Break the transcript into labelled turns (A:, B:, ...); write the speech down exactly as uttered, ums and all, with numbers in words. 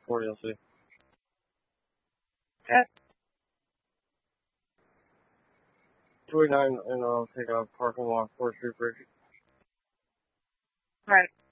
A: forty, you'll see.
B: Okay.
A: two eighty-nine, and I'll take a parking lot, fourth Street Bridge.
B: All right.